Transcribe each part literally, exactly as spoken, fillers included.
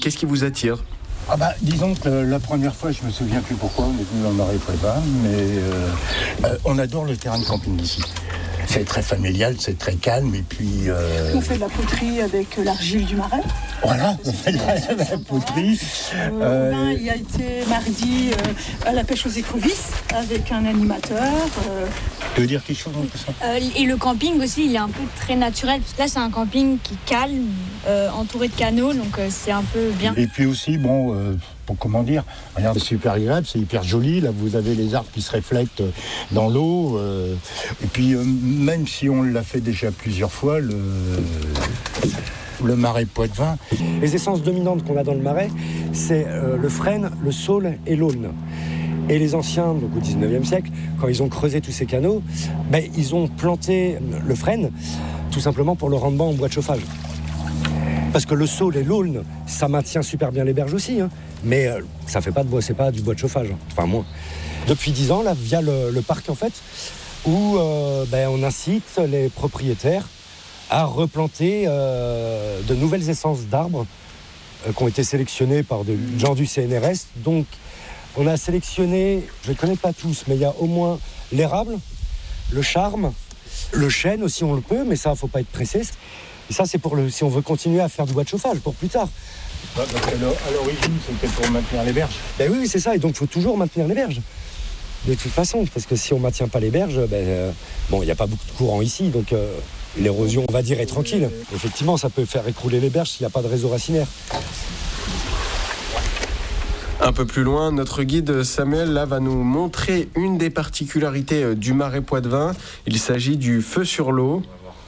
Qu'est-ce qui vous attire ? Ah bah, disons que la première fois, je me souviens plus pourquoi, on est venu dans le Marais Poitevin, mais euh, euh, on adore le terrain de camping ici. C'est très familial, c'est très calme, et puis... Euh... On fait de la poterie avec l'argile du Marais. Voilà, on fait de la, la poterie. Euh, euh... Robin, il a été mardi euh, à la pêche aux écrevisses avec un animateur. Euh... Tu veux dire quelque chose de ça euh, Et le camping aussi, il est un peu très naturel. Parce que là, c'est un camping qui est calme, euh, entouré de canaux, donc euh, c'est un peu bien. Et puis aussi, bon... Euh... comment dire, regarde, c'est super agréable, c'est hyper joli. Là, vous avez les arbres qui se reflètent dans l'eau. Euh, et puis, euh, même si on l'a fait déjà plusieurs fois, le, le Marais Poitevin. Les essences dominantes qu'on a dans le Marais, c'est euh, le frêne, le saule et l'aulne. Et les anciens, donc au dix-neuvième siècle, quand ils ont creusé tous ces canaux, ben, ils ont planté le frêne, tout simplement pour le rendement en bois de chauffage. Parce que le saule et l'aulne, ça maintient super bien les berges aussi, hein. Mais euh, ça fait pas de bois, c'est pas du bois de chauffage, hein. Enfin moins. Depuis dix ans, là, via le, le parc en fait, où euh, ben, on incite les propriétaires à replanter euh, de nouvelles essences d'arbres euh, qui ont été sélectionnées par des gens du C N R S. Donc, on a sélectionné, je ne les connais pas tous, mais il y a au moins l'érable, le charme, le chêne aussi, on le peut, mais ça, faut pas être pressé. Et ça, c'est pour le, si on veut continuer à faire du bois de chauffage pour plus tard. Parce qu'à l'origine, c'était pour maintenir les berges. Ben oui, c'est ça. Et donc, il faut toujours maintenir les berges. De toute façon, parce que si on ne maintient pas les berges, ben, euh, bon, il n'y a pas beaucoup de courant ici, donc euh, l'érosion, on va dire, est tranquille. Effectivement, ça peut faire écrouler les berges s'il n'y a pas de réseau racinaire. Un peu plus loin, notre guide Samuel là, va nous montrer une des particularités du Marais Poitevin. Il s'agit du feu sur l'eau.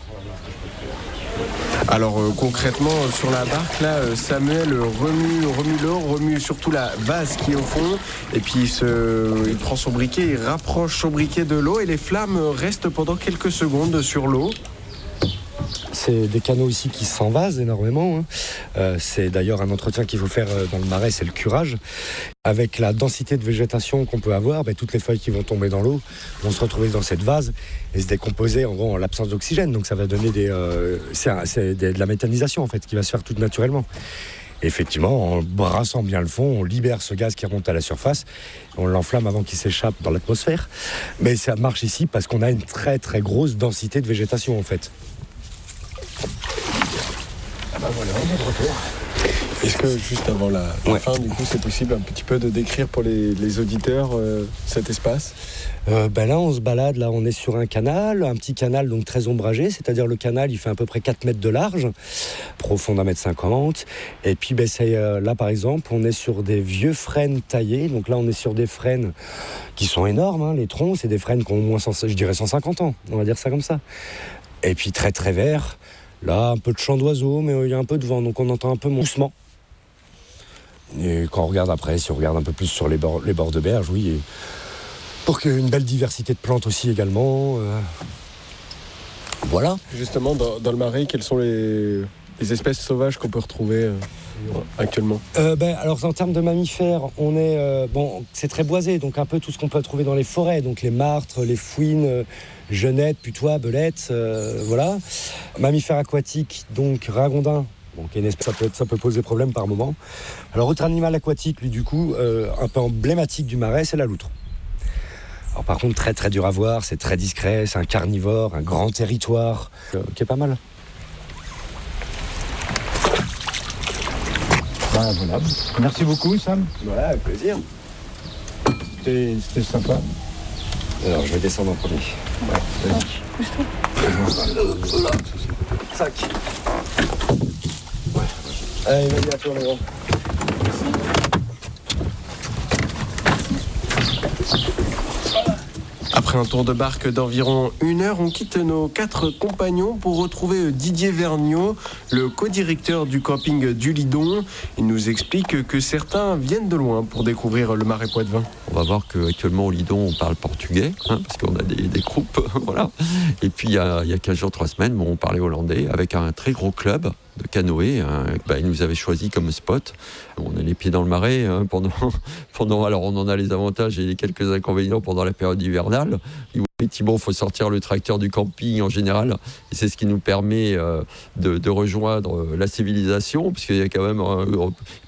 Alors euh, concrètement, euh, sur la barque, là, euh, Samuel remue, remue l'eau, remue surtout la vase qui est au fond, et puis il, se, il prend son briquet, il rapproche son briquet de l'eau, et les flammes restent pendant quelques secondes sur l'eau. C'est des canaux ici qui s'envasent énormément, hein. Euh, c'est d'ailleurs un entretien qu'il faut faire dans le Marais, c'est le curage. Avec la densité de végétation qu'on peut avoir, ben, toutes les feuilles qui vont tomber dans l'eau vont se retrouver dans cette vase et se décomposer en gros en l'absence d'oxygène. Donc ça va donner des, euh, c'est, un, c'est de la méthanisation en fait qui va se faire toute naturellement. Et effectivement, en brassant bien le fond, on libère ce gaz qui remonte à la surface, on l'enflamme avant qu'il s'échappe dans l'atmosphère. Mais ça marche ici parce qu'on a une très très grosse densité de végétation en fait. Ah bah voilà, on est de retour. Est-ce que juste avant la, la ouais. fin, du coup, c'est possible un petit peu de décrire pour les, les auditeurs euh, cet espace ? euh, ben Là, on se balade, là, on est sur un canal, un petit canal donc très ombragé, c'est-à-dire le canal, il fait à peu près quatre mètres de large, profond d'un mètre cinquante. Et puis, ben, c'est, euh, là, par exemple, on est sur des vieux frênes taillés. Donc là, on est sur des frênes qui sont énormes, hein, les troncs, c'est des frênes qui ont au moins, cent, je dirais, cent cinquante ans, on va dire ça comme ça. Et puis très, très vert. Là, un peu de chant d'oiseaux, mais il y a un peu de vent, donc on entend un peu doucement. Et quand on regarde après, si on regarde un peu plus sur les bords, les bords de berge, oui, et pour qu'il y ait une belle diversité de plantes aussi également. Euh... Voilà. Justement, dans, dans le Marais, quelles sont les, les espèces sauvages qu'on peut retrouver euh, actuellement ? euh, ben, Alors, en termes de mammifères, on est, euh, bon, c'est très boisé, donc un peu tout ce qu'on peut trouver dans les forêts, donc les martres, les fouines, euh, genettes, putois, belettes, euh, voilà. Mammifères aquatiques, donc ragondins. Donc, ça peut, ça peut poser problème par moment. Alors, autre animal aquatique, lui, du coup, euh, un peu emblématique du Marais, c'est la loutre. Alors, par contre, très, très dur à voir, c'est très discret, c'est un carnivore, un grand territoire, euh, qui est pas mal. Ben, voilà. Merci beaucoup, Sam. Voilà, avec plaisir. C'était, c'était sympa. Alors, je vais descendre en premier. Ouais, pousse-toi. Sac. Allez, vas-y, à toi, mon grand. Après un tour de barque d'environ une heure, on quitte nos quatre compagnons pour retrouver Didier Vergniaud, le co-directeur du camping du Lidon. Il nous explique que certains viennent de loin pour découvrir le Marais Poitevin. On va voir qu'actuellement au Lidon, on parle portugais, hein, parce qu'on a des, des groupes, voilà. Et puis il y a, il y a quinze jours, trois semaines, bon, on parlait hollandais avec un très gros club de canoë. Hein. Bah, ils nous avaient choisi comme spot. On a les pieds dans le marais hein, pendant, pendant. Alors on en a les avantages et les quelques inconvénients pendant la période hivernale. Effectivement, il faut sortir le tracteur du camping en général, et c'est ce qui nous permet euh, de, de rejoindre la civilisation, puisqu'il y a quand même un,